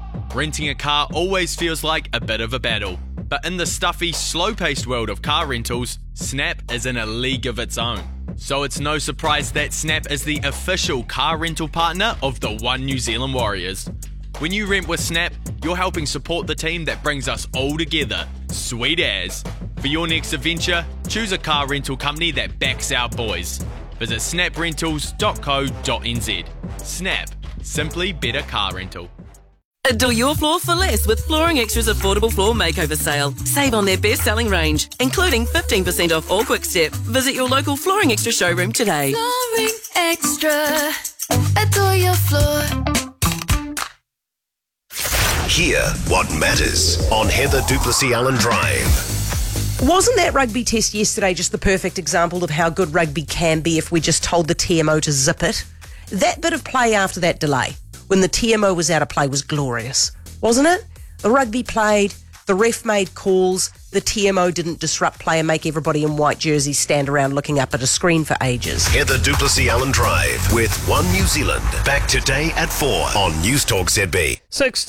Renting a car always feels like a bit of a battle, but in the stuffy, slow-paced world of car rentals, Snap is in a league of its own. So it's no surprise that Snap is the official car rental partner of the One New Zealand Warriors. When you rent with Snap, you're helping support the team that brings us all together. Sweet as. For your next adventure, choose a car rental company that backs our boys. Visit snaprentals.co.nz. Snap. Simply better car rental. Adore your floor for less with Flooring Extra's affordable floor makeover sale. Save on their best-selling range, including 15% off all Quickstep. Visit your local Flooring Extra showroom today. Flooring Extra. Adore your floor. Hear what matters on Heather Duplessis Allen Drive. Wasn't that rugby test yesterday just the perfect example of how good rugby can be if we just told the TMO to zip it? That bit of play after that delay, when the TMO was out of play, was glorious, wasn't it? The rugby played, the ref made calls, the TMO didn't disrupt play and make everybody in white jerseys stand around looking up at a screen for ages. Heather Duplessis Allen Drive with One New Zealand. Back today at 4 on News Talk ZB.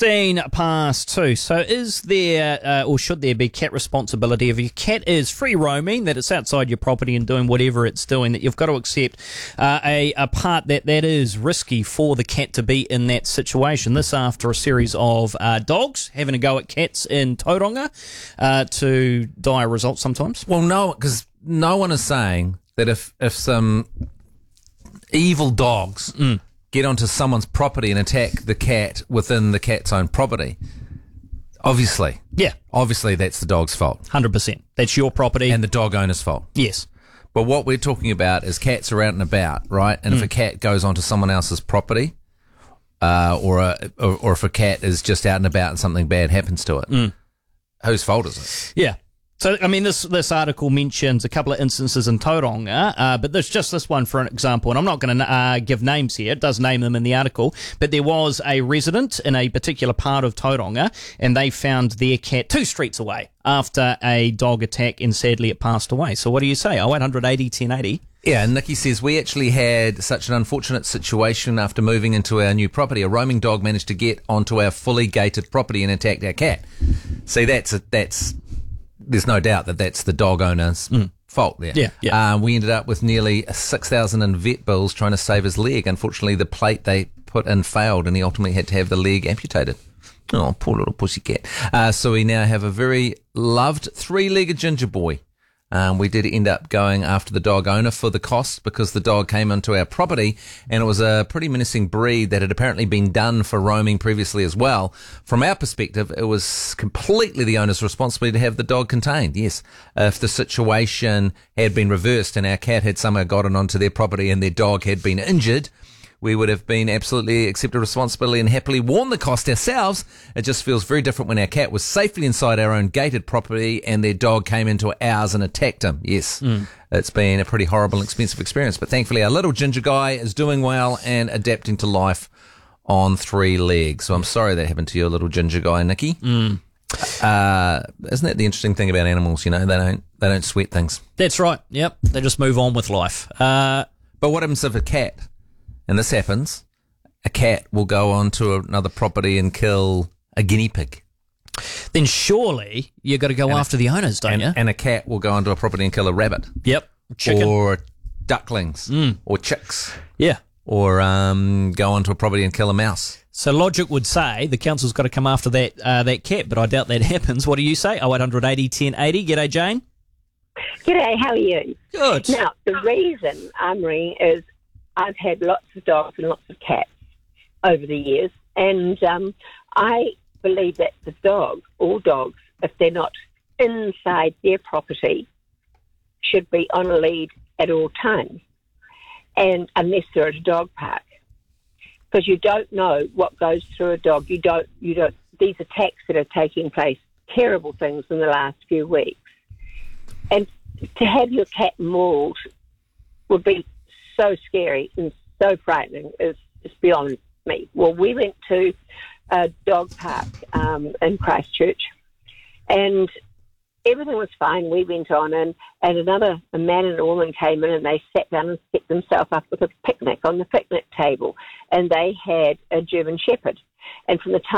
2:16. So is there, or should there be, cat responsibility? If your cat is free roaming, that it's outside your property and doing whatever it's doing, that you've got to accept a part that is risky for the cat to be in that situation. This after a series of dogs having a go at cats in Tauranga to dire results sometimes. Well, no, because no one is saying that if some evil dogs get onto someone's property and attack the cat within the cat's own property, obviously that's the dog's fault. 100%. That's your property. And the dog owner's fault. Yes. But what we're talking about is cats are out and about, right? And if a cat goes onto someone else's property, or if a cat is just out and about and something bad happens to it, whose fault is it? Yeah. So, I mean, this article mentions a couple of instances in Tauranga, but there's just this one for an example, and I'm not going to give names here. It does name them in the article, but there was a resident in a particular part of Tauranga, and they found their cat 2 streets away after a dog attack, and sadly it passed away. So what do you say? 0800 80 1080. Yeah, and Nikki says, we actually had such an unfortunate situation after moving into our new property. A roaming dog managed to get onto our fully gated property and attacked our cat. See, there's no doubt that that's the dog owner's fault there. Yeah. We ended up with nearly 6,000 in vet bills trying to save his leg. Unfortunately, the plate they put in failed, and he ultimately had to have the leg amputated. Oh, poor little pussycat. So we now have a very loved 3-legged ginger boy. We did end up going after the dog owner for the costs because the dog came onto our property, and it was a pretty menacing breed that had apparently been done for roaming previously as well. From our perspective, it was completely the owner's responsibility to have the dog contained. Yes, if the situation had been reversed and our cat had somehow gotten onto their property and their dog had been injured, we would have been absolutely accepted responsibility and happily worn the cost ourselves. It just feels very different when our cat was safely inside our own gated property and their dog came into ours and attacked him. Yes, It's been a pretty horrible and expensive experience, but thankfully our little ginger guy is doing well and adapting to life on 3 legs. So I'm sorry that happened to your little ginger guy, Nikki. Isn't that the interesting thing about animals? You know, they don't sweat things. That's right. Yep. They just move on with life. But what happens if a cat, and this happens, a cat will go on to another property and kill a guinea pig? Then surely you've got to go after the owners, don't you? And a cat will go onto a property and kill a rabbit. Yep. Chicken. Or ducklings. Or chicks. Yeah. Or go onto a property and kill a mouse. So logic would say the council's got to come after that cat, but I doubt that happens. What do you say? 0800 80 1080. G'day, Jane. G'day, how are you? Good. Now, the reason I'm ringing is I've had lots of dogs and lots of cats over the years, and I believe that all dogs, if they're not inside their property, should be on a lead at all times, and unless they're at a dog park, because you don't know what goes through a dog. You don't. These attacks that are taking place, terrible things in the last few weeks, and to have your cat mauled would be so scary and so frightening. It's beyond me. Well, we went to a dog park in Christchurch, and everything was fine. We went on, and a man and a woman came in, and they sat down and set themselves up with a picnic on the picnic table, and they had a German Shepherd. And from the time